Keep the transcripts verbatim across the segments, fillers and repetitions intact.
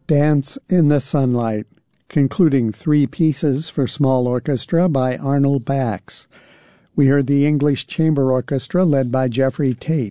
Dance in the Sunlight, concluding three pieces for small orchestra by Arnold Bax. We heard the English Chamber Orchestra led by Jeffrey Tate.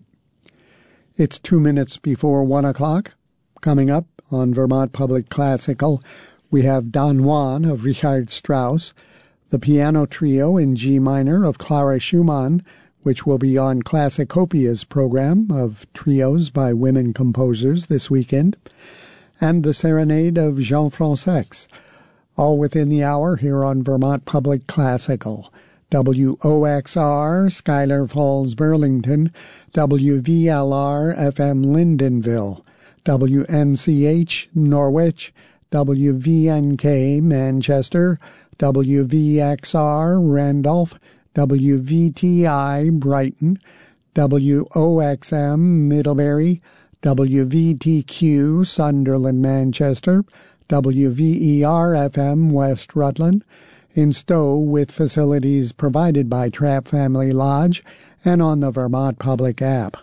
It's two minutes before one o'clock. Coming up on Vermont Public Classical, we have Don Juan of Richard Strauss, the piano trio in G minor of Clara Schumann, which will be on Classicopia's program of trios by women composers this weekend, and the Serenade of Jean Francex, all within the hour here on Vermont Public Classical. W O X R, Schuyler Falls, Burlington, W V L R, F M Lyndonville, W N C H, Norwich, W V N K, Manchester, W V X R, Randolph, W V T I, Brighton, W O X M, Middlebury, W V T Q, Sunderland, Manchester, W V E R F M, West Rutland, in Stowe with facilities provided by Trapp Family Lodge and on the Vermont Public app.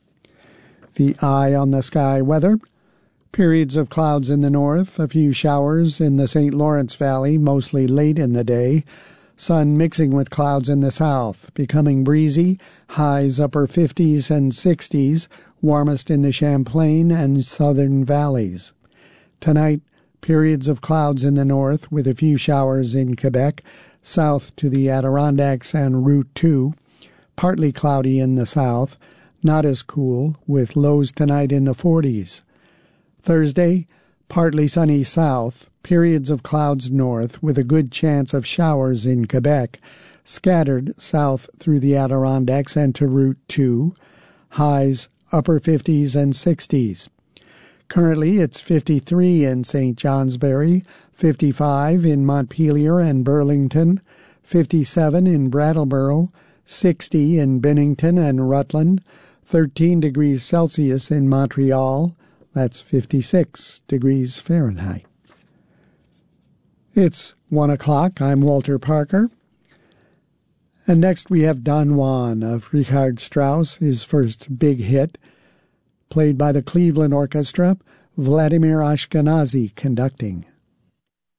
The Eye on the Sky weather. Periods of clouds in the north, a few showers in the Saint Lawrence Valley, mostly late in the day. Sun mixing with clouds in the south, becoming breezy, highs upper fifties and sixties, warmest in the Champlain and southern valleys. Tonight, periods of clouds in the north with a few showers in Quebec, south to the Adirondacks and Route two. Partly cloudy in the south, not as cool, with lows tonight in the forties. Thursday, partly sunny south, periods of clouds north with a good chance of showers in Quebec, scattered south through the Adirondacks and to Route two, highs upper fifties and sixties. Currently, it's fifty-three in Saint Johnsbury, fifty-five in Montpelier and Burlington, fifty-seven in Brattleboro, sixty in Bennington and Rutland, thirteen degrees Celsius in Montreal, that's fifty-six degrees Fahrenheit. It's one o'clock. I'm Walter Parker. And next we have Don Juan of Richard Strauss, his first big hit, played by the Cleveland Orchestra, Vladimir Ashkenazy conducting.